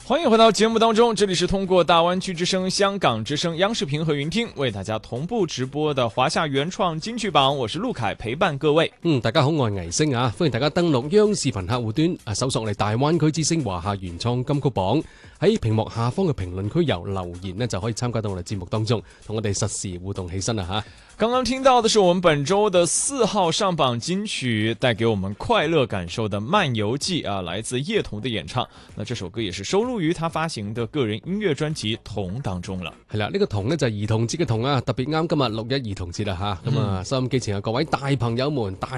欢迎回到节目当中，这里是通过大湾区之声、香港之声、央视频和云听为大家同步直播的华夏原創金曲榜，我是陸凱，陪伴各位。 大家好，我係倪星啊，歡迎大家登錄央視頻客戶端搜索我哋大灣區之聲華夏原創金曲榜，喺屏幕下方嘅評論區由留言呢就可以參加到我哋節目當中，同我哋實時互動起身啦吓。 剛剛聽到的是我們本周的4號上榜金曲，帶給我們快樂感受的《漫遊記》啊，來自葉童的演唱。那這首歌也是收錄於他發行的個人音樂專輯《童》當中了。 係啦，呢個童呢就係兒童節嘅童啊，特別啱今日6·1兒童節啦吓。咁啊，收音機前嘅各位大朋友們、大